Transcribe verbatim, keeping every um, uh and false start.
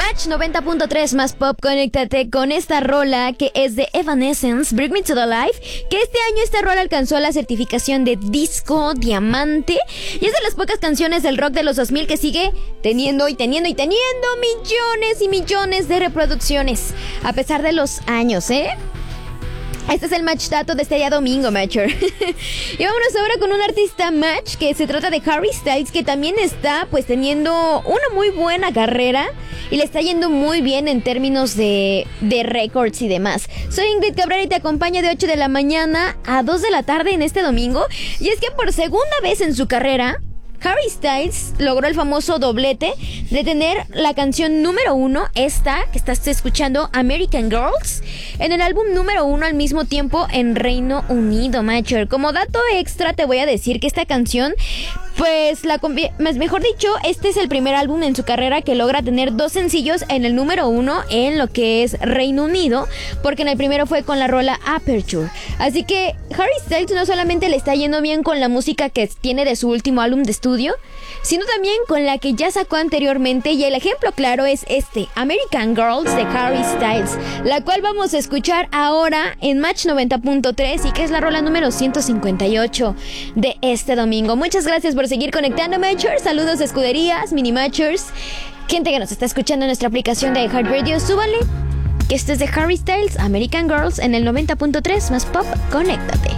Match noventa punto tres más pop, conéctate con esta rola que es de Evanescence, Bring Me to the Life, que este año esta rola alcanzó la certificación de disco diamante y es de las pocas canciones del rock de los dos mil que sigue teniendo y teniendo y teniendo millones y millones de reproducciones a pesar de los años, ¿eh? Este es el match dato de este día domingo, Matcher. Y vámonos ahora con un artista match que se trata de Harry Styles, que también está pues teniendo una muy buena carrera y le está yendo muy bien en términos de, de récords y demás. Soy Ingrid Cabrera y te acompaño de ocho de la mañana a dos de la tarde en este domingo. Y es que por segunda vez en su carrera, Harry Styles logró el famoso doblete de tener la canción número uno, esta que estás escuchando, American Girls, en el álbum número uno al mismo tiempo en Reino Unido, Matcher. Como dato extra te voy a decir que esta canción, pues, la mejor dicho, este es el primer álbum en su carrera que logra tener dos sencillos en el número uno en lo que es Reino Unido, porque en el primero fue con la rola Aperture. Así que Harry Styles no solamente le está yendo bien con la música que tiene de su último álbum de estudio, sino también con la que ya sacó anteriormente, y el ejemplo claro es este, American Girls de Harry Styles, la cual vamos a escuchar ahora en Match noventa punto tres y que es la rola número ciento cincuenta y ocho de este domingo. Muchas gracias por seguir conectando, Matchers. Saludos, escuderías, mini Matchers, gente que nos está escuchando en nuestra aplicación de iHeartRadio. Súbanle, que este es de Harry Styles, American Girls, en el noventa punto tres más pop, conéctate.